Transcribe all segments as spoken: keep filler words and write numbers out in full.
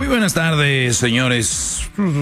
Muy buenas tardes, señores.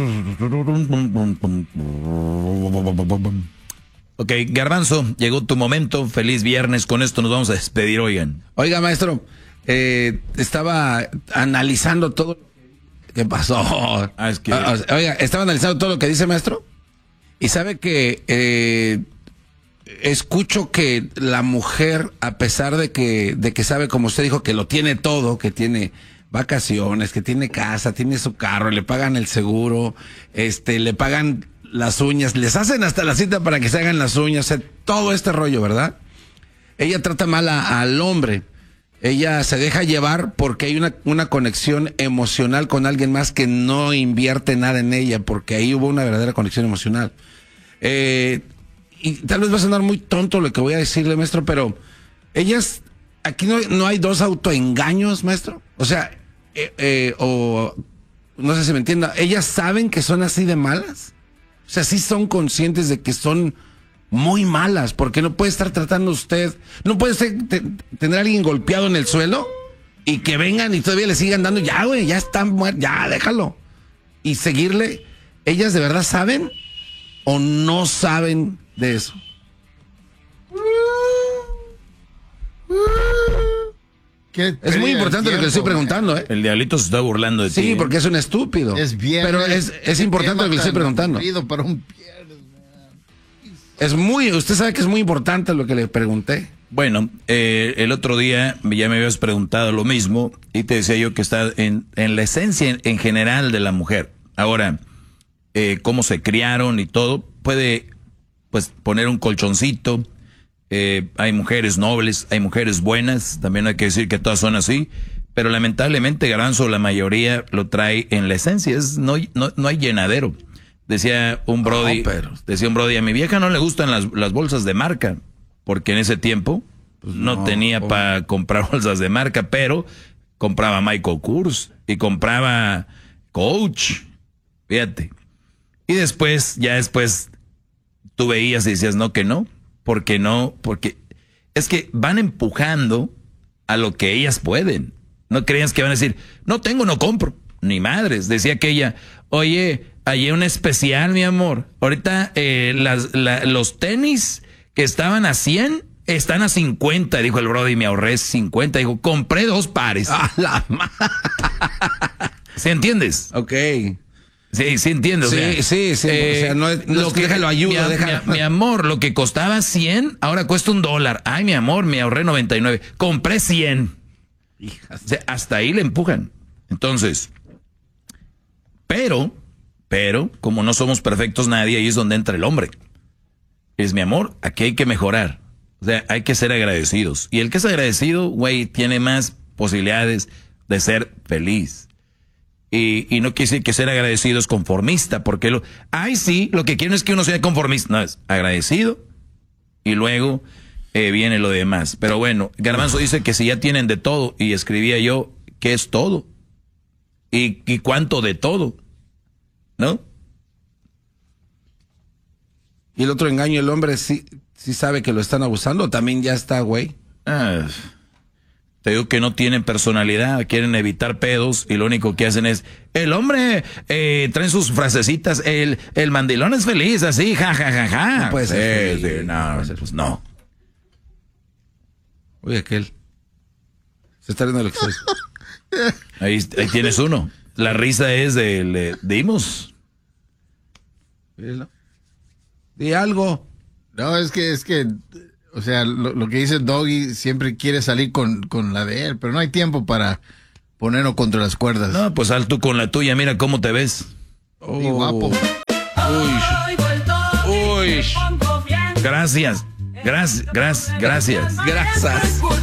Ok, Garbanzo, llegó tu momento. Feliz viernes. Con esto nos vamos a despedir, oigan. Oiga, maestro, eh, estaba analizando todo. ¿Qué pasó? Ah, es que... Oiga, estaba analizando todo lo que dice, maestro. Y sabe que eh, escucho que la mujer, a pesar de que, de que sabe, como usted dijo, que lo tiene todo, que tiene vacaciones, que tiene casa, tiene su carro, le pagan el seguro, este, le pagan las uñas, les hacen hasta la cita para que se hagan las uñas, o sea, todo este rollo, ¿verdad? Ella trata mal a, al hombre. Ella se deja llevar porque hay una, una conexión emocional con alguien más que no invierte nada en ella, porque ahí hubo una verdadera conexión emocional. Eh, y tal vez va a sonar muy tonto lo que voy a decirle, maestro, pero ellas, aquí no, no hay dos autoengaños, maestro. O sea, eh, eh, o no sé si me entienda, ellas saben que son así de malas. O sea, sí son conscientes de que son muy malas, porque no puede estar tratando usted, no puede ser, te, tener a alguien golpeado en el suelo y que vengan y todavía le sigan dando, ya güey, ya están muertos, ya déjalo. Y seguirle, ¿ellas de verdad saben o no saben de eso? Es muy importante lo que le estoy preguntando, ¿eh? El diablito se está burlando de sí, ti. Sí, porque es un estúpido. Es bien. Pero es, es importante lo que le estoy preguntando. Para un Es muy, usted sabe que es muy importante lo que le pregunté. Bueno, eh, el otro día ya me habías preguntado lo mismo y te decía yo que está en, en la esencia en, en general de la mujer. Ahora, eh, cómo se criaron y todo, puede pues poner un colchoncito. Eh, hay mujeres nobles, hay mujeres buenas, también hay que decir que todas son así, pero lamentablemente Garbanzo la mayoría lo trae en la esencia, es, no, no, no hay llenadero. Decía un brody, no, pero... decía un brody, a mi vieja no le gustan las, las bolsas de marca, porque en ese tiempo pues no, no tenía oh. para comprar bolsas de marca, pero compraba Michael Kors y compraba Coach, fíjate. Y después, ya después, tú veías y decías no que no, porque no, porque es que van empujando a lo que ellas pueden. No creas que van a decir, no tengo, no compro, ni madres. Decía aquella, oye, hay un especial, mi amor. Ahorita eh, las, la, los tenis que estaban a cien están a cincuenta, dijo el brody, y me ahorré cincuenta. Dijo, compré dos pares. A la ma- ¿Sí entiendes? Ok. Sí, sí entiendo. Sí, o sea, sí, sí. Eh, o sea, no es, no lo es que déjalo ayuda, mi, déjalo. Mi, mi amor, lo que costaba cien, ahora cuesta un dólar. Ay, mi amor, me ahorré noventa y nueve. Compré cien. Hijas. O sea, hasta ahí le empujan. Entonces, pero... Pero, como no somos perfectos nadie, ahí es donde entra el hombre. Es mi amor, aquí hay que mejorar. O sea, hay que ser agradecidos. Y el que es agradecido, güey, tiene más posibilidades de ser feliz. Y, y no quiere decir que ser agradecido es conformista, porque lo... Ay, sí, lo que quieren es que uno sea conformista. No, es agradecido y luego eh, viene lo demás. Pero bueno, Garbanzo dice que si ya tienen de todo, y escribía yo, ¿qué es todo? ¿Y, y cuánto de todo? ¿No? Y el otro engaño, el hombre sí, sí sabe que lo están abusando, también ya está, güey. Ah, te digo que no tienen personalidad, quieren evitar pedos y lo único que hacen es, el hombre eh, trae sus frasecitas, el, el mandilón es feliz, así, ja, ja, ja, ja. No puede ser. Sí, sí, no, pues no. Oye, aquel. Se está riendo el exceso. Ahí, ahí tienes uno. La risa es de, de, de Imos. Di algo. No, es que, es que, o sea, lo, lo que dice Doggy siempre quiere salir con, con la de él, pero no hay tiempo para ponerlo contra las cuerdas. No, pues sal tú con la tuya, mira cómo te ves. Oh. Y guapo. Uy. Uy. Gracias. Gracias, gracias, gracias. Gracias.